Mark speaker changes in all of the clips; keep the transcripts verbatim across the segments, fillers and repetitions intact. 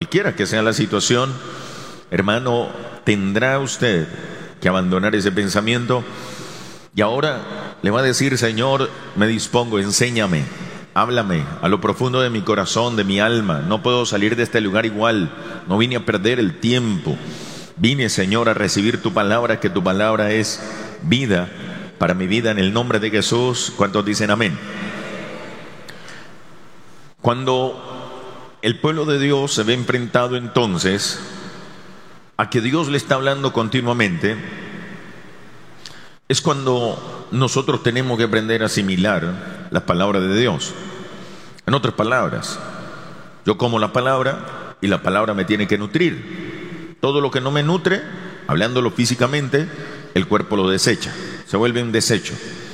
Speaker 1: cualquiera que sea la situación, hermano, tendrá usted que abandonar ese pensamiento y ahora le va a decir: Señor, me dispongo, enséñame, háblame a lo profundo de mi corazón, de mi alma. No puedo salir de este lugar igual, no vine a perder el tiempo. Vine, Señor, a recibir tu palabra, que tu palabra es vida para mi vida, en el nombre de Jesús. ¿Cuántos dicen amén? Cuando el pueblo de Dios se ve enfrentado entonces a que Dios le está hablando continuamente, es cuando nosotros tenemos que aprender a asimilar las palabras de Dios. En otras palabras, yo como la palabra y la palabra me tiene que nutrir. Todo lo que no me nutre, hablándolo físicamente, el cuerpo lo desecha, se vuelve un desecho.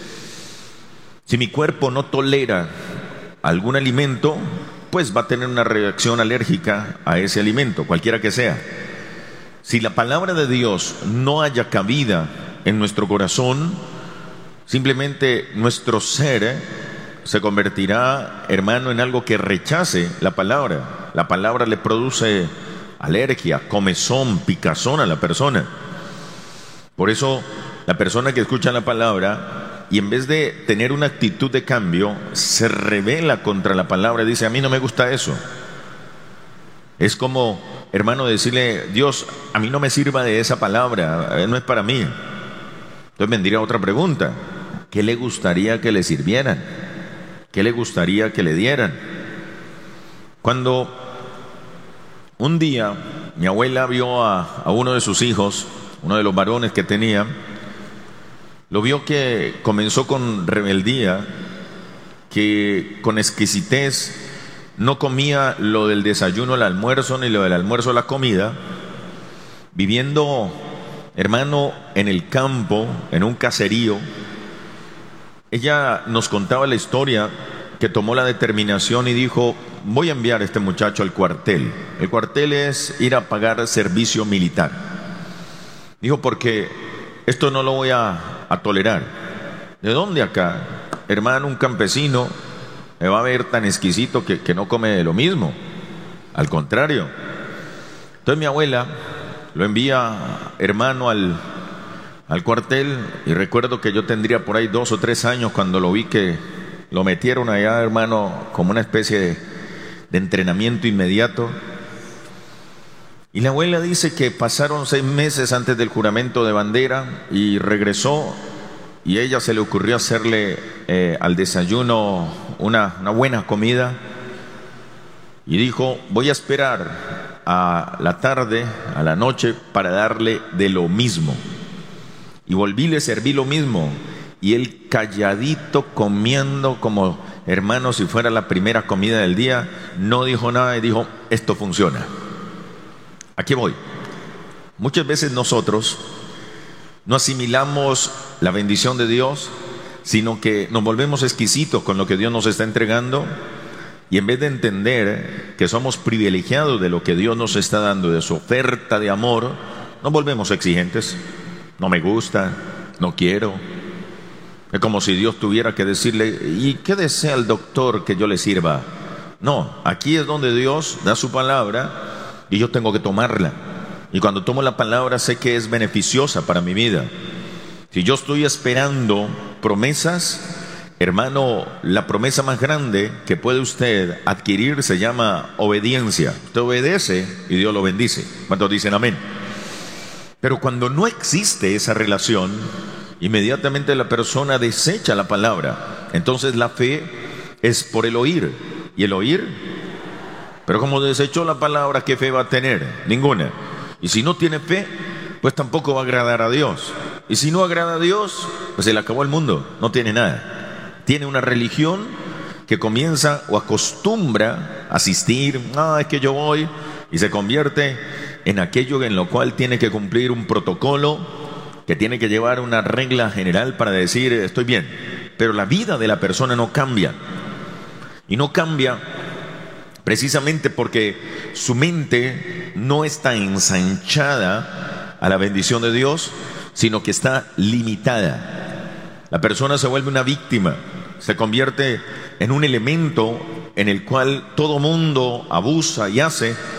Speaker 1: Si mi cuerpo no tolera algún alimento, pues va a tener una reacción alérgica a ese alimento, cualquiera que sea. Si la palabra de Dios no haya cabida en nuestro corazón, simplemente nuestro ser se convertirá, hermano, en algo que rechace la palabra. La palabra le produce alergia, comezón, picazón a la persona. Por eso, la persona que escucha la palabra y en vez de tener una actitud de cambio, se rebela contra la palabra y dice: a mí no me gusta eso. Es como, hermano, decirle: Dios, a mí no me sirva de esa palabra, no es para mí. Entonces vendría otra pregunta: ¿qué le gustaría que le sirvieran? ¿Qué le gustaría que le dieran? Cuando un día mi abuela vio a, a uno de sus hijos, uno de los varones que tenía, lo vio que comenzó con rebeldía, que con exquisitez no comía lo del desayuno al almuerzo, ni lo del almuerzo a la comida, viviendo, hermano, en el campo, en un caserío. Ella nos contaba la historia que tomó la determinación y dijo: voy a enviar a este muchacho al cuartel. El cuartel es ir a pagar servicio militar. Dijo: porque esto no lo voy a, a tolerar. ¿De dónde acá, hermano, un campesino me va a ver tan exquisito que, que no come de lo mismo? Al contrario. Entonces mi abuela lo envía, hermano, al, al cuartel, y recuerdo que yo tendría por ahí dos o tres años cuando lo vi que lo metieron allá, hermano, como una especie de, de entrenamiento inmediato. Y la abuela dice que pasaron seis meses antes del juramento de bandera y regresó, y a ella se le ocurrió hacerle eh, al desayuno una, una buena comida, y dijo: voy a esperar a la tarde, a la noche, para darle de lo mismo. Y volví, le serví lo mismo, y él calladito comiendo como, hermano, si fuera la primera comida del día, no dijo nada y dijo: esto funciona. Aquí voy. Muchas veces nosotros no asimilamos la bendición de Dios, sino que nos volvemos exquisitos con lo que Dios nos está entregando, y en vez de entender que somos privilegiados de lo que Dios nos está dando, de su oferta de amor, nos volvemos exigentes. No me gusta, no quiero. Es como si Dios tuviera que decirle: ¿y qué desea el doctor que yo le sirva? No, aquí es donde Dios da su palabra y yo tengo que tomarla. Y cuando tomo la palabra sé que es beneficiosa para mi vida. Si yo estoy esperando promesas, hermano, la promesa más grande que puede usted adquirir se llama obediencia. Usted obedece y Dios lo bendice. ¿Cuántos dicen amén? Pero cuando no existe esa relación, inmediatamente la persona desecha la palabra. Entonces la fe es por el oír, y el oír. Pero como desechó la palabra, ¿qué fe va a tener? Ninguna. Y si no tiene fe, pues tampoco va a agradar a Dios. Y si no agrada a Dios, pues se le acabó el mundo, no tiene nada. Tiene una religión que comienza o acostumbra a asistir. Ah, es que yo voy, y se convierte en aquello en lo cual tiene que cumplir un protocolo, que tiene que llevar una regla general para decir: estoy bien. Pero la vida de la persona no cambia. Y no cambia precisamente porque su mente no está ensanchada a la bendición de Dios, sino que está limitada. La persona se vuelve una víctima, se convierte en un elemento en el cual todo mundo abusa y hace,